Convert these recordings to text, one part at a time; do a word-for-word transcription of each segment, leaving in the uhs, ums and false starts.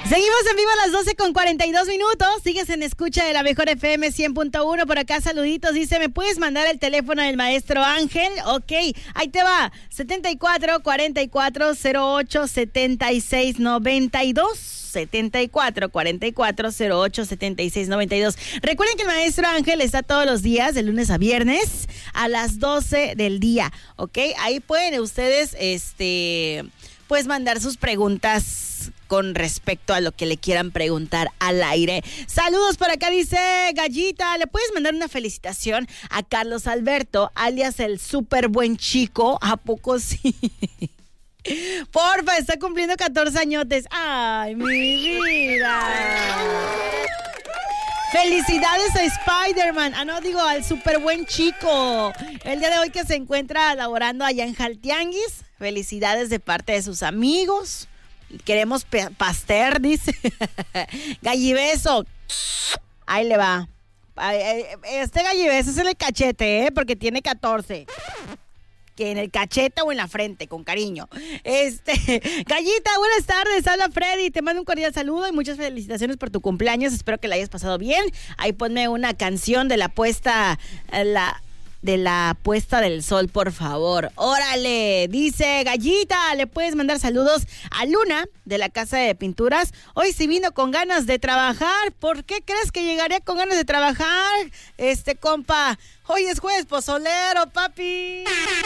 Seguimos en vivo a las doce con cuarenta y dos minutos. Sigues en escucha de la mejor F M cien punto uno. Por acá saluditos. Dice, ¿me puedes mandar el teléfono del maestro Ángel? Ok, ahí te va. setenta y cuatro, cuarenta y cuatro, cero ocho, setenta y seis, noventa y dos. setenta y cuatro, cuarenta y cuatro, cero ocho, setenta y seis, noventa y dos. Recuerden que el maestro Ángel está todos los días, de lunes a viernes, a las doce del día. Ok, ahí pueden ustedes, este, pues mandar sus preguntas con respecto a lo que le quieran preguntar al aire. Saludos por acá, dice Gallita. ¿Le puedes mandar una felicitación a Carlos Alberto, alias el súper buen chico? ¿A poco sí? Porfa, está cumpliendo catorce añotes. Ay, mi vida. Felicidades a Spider-Man. Ah, no, digo, al súper buen chico. El día de hoy que se encuentra laborando allá en Jaltianguis. Felicidades de parte de sus amigos. Queremos pe- pastel, dice. Gallibeso. Ahí le va. Este gallibeso es en el cachete, ¿eh? Porque tiene catorce. Que en el cachete o en la frente, con cariño. Este, Gallita, buenas tardes, habla Freddy, te mando un cordial saludo y muchas felicitaciones por tu cumpleaños, espero que la hayas pasado bien. Ahí ponme una canción de la puesta, la... de la puesta del sol, por favor. Órale, dice Gallita, le puedes mandar saludos a Luna de la Casa de Pinturas. Hoy sí vino con ganas de trabajar. ¿Por qué crees que llegaría con ganas de trabajar? Este compa, hoy es jueves pozolero, papi.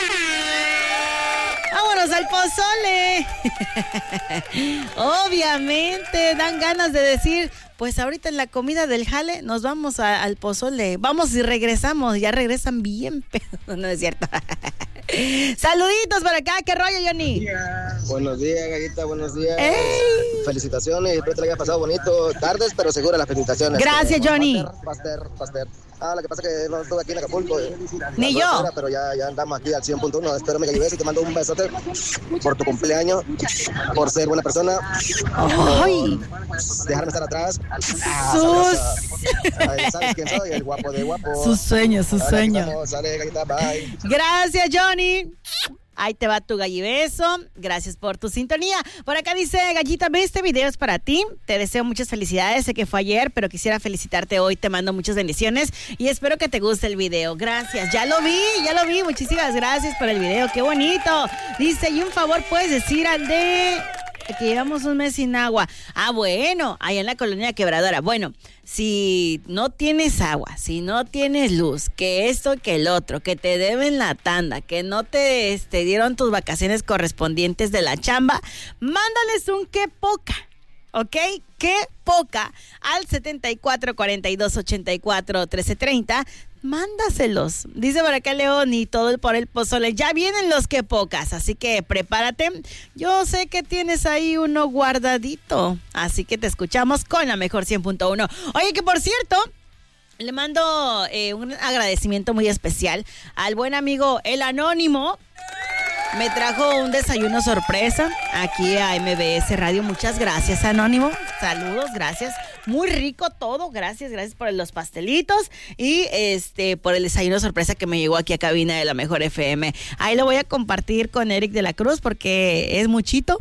Vámonos al pozole. Obviamente dan ganas de decir, pues ahorita en la comida del jale nos vamos a, al pozole. Vamos y regresamos. Ya regresan bien, pero no es cierto. Saluditos para acá. ¿Qué rollo, Johnny? Buenos días, buenos días, Gallita. Buenos días. ¡Ey! Felicitaciones. Espero que te haya pasado bonito. Tardes, pero segura las felicitaciones. Gracias, eh, Johnny. Pastel, pastel, pastel. Ah, lo que pasa es que no estuve aquí en Acapulco. Eh, Ni yo. Horas, pero ya, ya andamos aquí al cien punto uno. Espero me ayudes y te mando un besote por tu cumpleaños, por ser buena persona. ¡Ay! Por dejarme estar atrás. Ah, Sus... sabes, sabes quién soy, el guapo de guapo. Su sueño, su Dale, sueño. Vamos, sale, Gallita, bye. Gracias, Johnny. Ahí te va tu gallibeso. Gracias por tu sintonía. Por acá dice Gallita, ve, este video es para ti. Te deseo muchas felicidades. Sé que fue ayer, pero quisiera felicitarte hoy. Te mando muchas bendiciones y espero que te guste el video. Gracias. Ya lo vi, ya lo vi. Muchísimas gracias por el video. Qué bonito. Dice, y un favor puedes decir al de... que llevamos un mes sin agua. Ah, bueno, allá en la colonia Quebradora. Bueno, si no tienes agua, si no tienes luz, que esto, que el otro, que te deben la tanda, que no te este, dieron tus vacaciones correspondientes de la chamba, mándales un qué poca, ¿ok? Qué poca al setenta y cuatro, cuarenta y dos, ochenta y cuatro, trece, treinta. Mándaselos. Dice por acá León y todo por el pozole. Ya vienen los que pocas, así que prepárate. Yo sé que tienes ahí uno guardadito, así que te escuchamos con la mejor cien punto uno. Oye, que por cierto, le mando eh, un agradecimiento muy especial al buen amigo El Anónimo. Me trajo un desayuno sorpresa aquí a M B S Radio. Muchas gracias, Anónimo. Saludos, gracias. Muy rico todo. Gracias, gracias por los pastelitos y este por el desayuno sorpresa que me llegó aquí a cabina de la mejor F M. Ahí lo voy a compartir con Eric de la Cruz porque es muchito.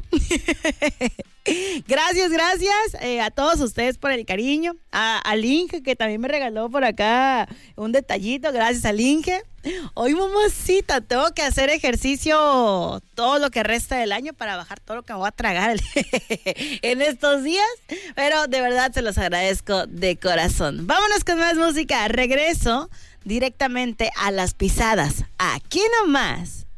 Gracias, gracias eh, a todos ustedes por el cariño. A, a Linge, que también me regaló por acá un detallito. Gracias a Linge. Hoy, mamacita, tengo que hacer ejercicio todo lo que resta del año para bajar todo lo que me voy a tragar en estos días. Pero de verdad se los agradezco de corazón. Vámonos con más música. Regreso directamente a las pisadas. Aquí nomás,